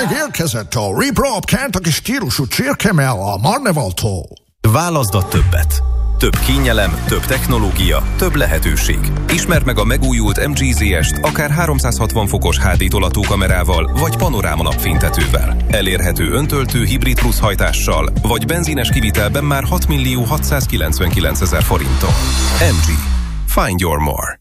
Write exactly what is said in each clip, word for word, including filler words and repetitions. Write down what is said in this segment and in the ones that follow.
Megérkezett a Reprop Kentucky stílusú csirkemell a Marnevaltól. Válaszd a többet. Több kényelem, több technológia, több lehetőség. Ismerd meg a megújult em gé zé est akár háromszázhatvan fokos há dé tolató kamerával, vagy panoráma napfénytetővel. Elérhető öntöltő hibrid plusz hajtással, vagy benzines kivitelben már hat millió hatszázkilencvenkilencezer forinton. em gé. Find your more.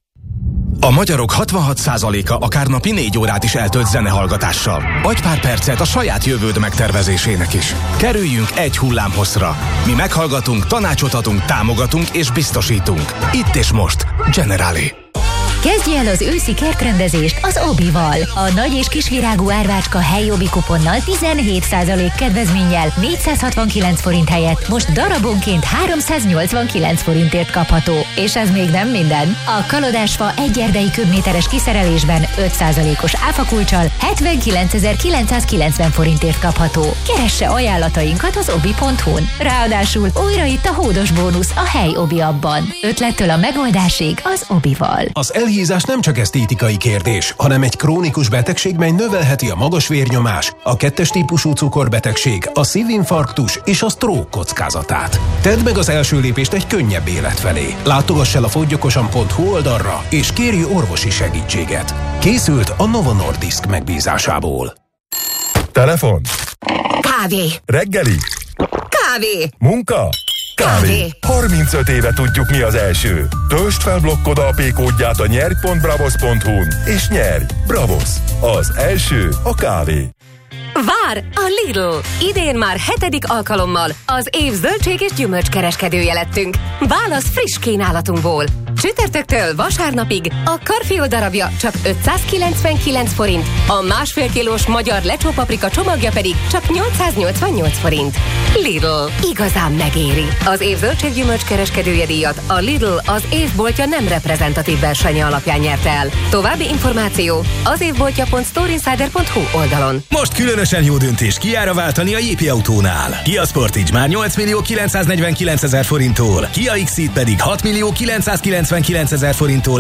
A magyarok hatvanhat százaléka akár napi négy órát is eltölt zenehallgatással. Adj pár percet a saját jövőd megtervezésének is. Kerüljünk egy hullámhosszra. Mi meghallgatunk, tanácsot adunk, támogatunk és biztosítunk. Itt és most. Generali. Kezdj el az őszi kertrendezést az Obival. A nagy és kisvirágú árvácska helyi Obi kuponnal tizenhét százalék kedvezménnyel négyszázhatvankilenc forint helyett most darabonként háromszáznyolcvankilenc forintért kapható. És ez még nem minden. A kalodásfa egy erdei köbméteres kiszerelésben öt százalékos áfakulccsal hetvenkilencezer-kilencszázkilencven forintért kapható. Keresse ajánlatainkat az obi pont hu-n. Ráadásul újra itt a hódos bónusz a hely Obi abban. Ötlettől a megoldásig az Obival. Az elhízás nem csak esztétikai kérdés, hanem egy krónikus betegség, mely növelheti a magas vérnyomás, a kettes típusú cukorbetegség, a szívinfarktus és a stroke kockázatát. Tedd meg az első lépést egy könnyebb élet felé. Látogass el a foggyokosan pont hu oldalra, és kérj orvosi segítséget. Készült a Novo Nordisk megbízásából. Telefon. Kávé. Reggeli. Kávé. Munka. Kávé. harmincöt éve tudjuk, mi az első. Töltsd fel blokkod á pé kódját a nyerj pont bravos pont hu-n, és nyerj! Bravos! Az első a kávé. Vár a Lidl! Idén már hetedik alkalommal az év zöldség és gyümölcs kereskedője lettünk. Válasz friss kínálatunkból. Csütörtöktől vasárnapig a karfiol darabja csak ötszázkilencvenkilenc forint, a másfél kilós magyar lecsó paprika csomagja pedig csak nyolcszáznyolcvannyolc forint. Lidl. Igazán megéri. Az év zöldséggyümölcs kereskedője díjat a Lidl az évboltja nem reprezentatív versenye alapján nyerte el. További információ az évboltja pont storeinsider pont hu oldalon. Most különösen jó döntés Kiára váltani a Jépi Autónál. Kia Sportage már nyolc millió kilencszáznegyvenkilencezer forinttól, Kia X-Ceed pedig hat millió kilencszázkilencvenkilencezer forinttól